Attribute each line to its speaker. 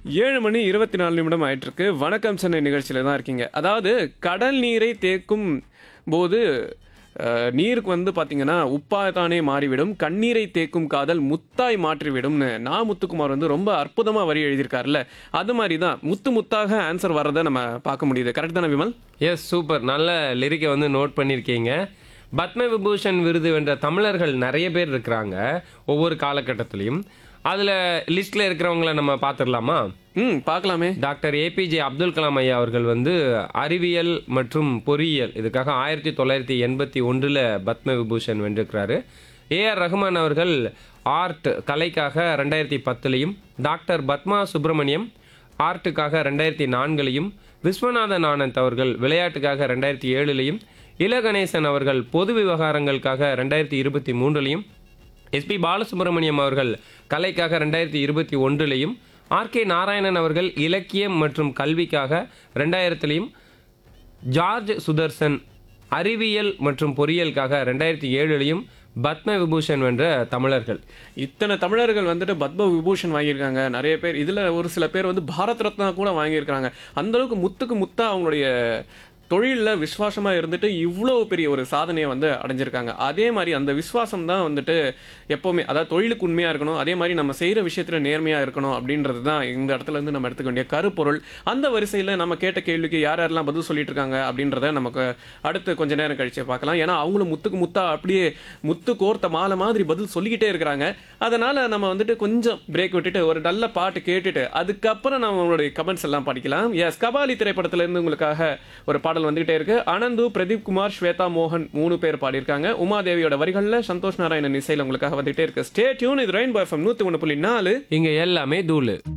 Speaker 1: 7:24 ஆயிட்டிருக்கு. வணக்கம் சென்னை நிகழ்ச்சியில தான் இருக்கீங்க. அதாவது கடல் நீரை தேக்கும் போது நீருக்கு வந்து பார்த்தீங்கன்னா, உப்பா தானே மாறிவிடும். கண்ணீரை தேக்கும் காதல் முத்தாய் மாற்றிவிடும்னு முத்துக்குமார் வந்து ரொம்ப அற்புதமா வரி எழுதியிருக்காருல்ல. அது மாரி தான் முத்து முத்தாக ஆன்சர் வர்றத நம்ம பார்க்க முடியுது. கரெக்ட் தானே விமல்?
Speaker 2: S, super. நல்ல லிரிக்கை வந்து நோட் பண்ணியிருக்கீங்க. பத்ம விபூஷன் விருது வென்ற தமிழர்கள் நிறைய பேர் இருக்கிறாங்க ஒவ்வொரு காலகட்டத்திலையும். அதில் லிஸ்ட்டில் இருக்கிறவங்கள நம்ம பார்த்துடலாமா?
Speaker 1: பார்க்கலாமே.
Speaker 2: டாக்டர் ஏபிஜே அப்துல் கலாம் ஐயா அவர்கள் வந்து அறிவியல் மற்றும் பொறியியல் இதுக்காக 1981 பத்ம விபூஷன் வென்றிருக்கிறாரு. ஏஆர் ரஹ்மான் அவர்கள் ஆர்ட் கலைக்காக 2010 டாக்டர் பத்மா சுப்பிரமணியம் ஆர்ட்டுக்காக 2004 விஸ்வநாதன் ஆனந்த் அவர்கள் விளையாட்டுக்காக 2007 இலகணேசன் அவர்கள் பொது விவகாரங்களுக்காக 2023 எஸ்பி பாலசுப்ரமணியம் அவர்கள் கலைக்காக 2021 ஆர்கே நாராயணன் அவர்கள் இலக்கியம் மற்றும் கல்விக்காக 2000 ஜார்ஜ் சுதர்சன் அறிவியல் மற்றும் பொறியியலுக்காக 2007 பத்ம விபூஷன் வென்ற தமிழர்கள்.
Speaker 1: இத்தனை தமிழர்கள் வந்துட்டு பத்ம விபூஷன் வாங்கியிருக்காங்க. நிறைய பேர் இதில் ஒரு சில பேர் வந்து பாரத் ரத்னா கூட வாங்கியிருக்காங்க. அந்தளவுக்கு முத்துக்கு முத்தா அவங்களுடைய தொழிலில் விசுவாசமாக இருந்துட்டு இவ்வளோ பெரிய ஒரு சாதனையை வந்து அடைஞ்சிருக்காங்க. அதே மாதிரி அந்த விசுவாசம் தான் வந்துட்டு எப்போவுமே, அதாவது தொழிலுக்கு உண்மையாக இருக்கணும், அதே மாதிரி நம்ம செய்கிற விஷயத்தில் நேர்மையாக இருக்கணும் அப்படின்றது தான் இந்த இடத்துல இருந்து நம்ம எடுத்துக்க வேண்டிய கருப்பொருள். அந்த வரிசையில் நம்ம கேட்ட கேள்விக்கு யார் யாரெல்லாம் பதில் சொல்லிட்டு இருக்காங்க அப்படின்றத நமக்கு அடுத்து கொஞ்ச நேரம் கழிச்சு பார்க்கலாம். ஏன்னா அவங்களும் முத்துக்கு முத்தா அப்படியே முத்து கோர்த்த மாலை மாதிரி பதில் சொல்லிக்கிட்டே இருக்கிறாங்க. அதனால் நம்ம வந்துட்டு கொஞ்சம் பிரேக் விட்டுட்டு ஒரு நல்ல பாட்டு கேட்டுட்டு அதுக்கப்புறம் நம்மளுடைய கமெண்ட்ஸ் எல்லாம் படிக்கலாம். எஸ், கபாலி திரைப்படத்திலேருந்து உங்களுக்காக ஒரு பாடல் வந்துகிட்டே இருக்கு. அனந்து, பிரதீப் குமார், ஸ்வேதா மோகன் 3 பேர் பாடியிருக்காங்க. உமாதேவியோட வரிகளில் சந்தோஷ் நாராயணன் இசையில் உங்களுக்காக வந்துகிட்டே இருக்கு. Stay tune. இது ரெயின்போ எஃப்எம் 101.4.
Speaker 2: இங்க எல்லாமே தூளு.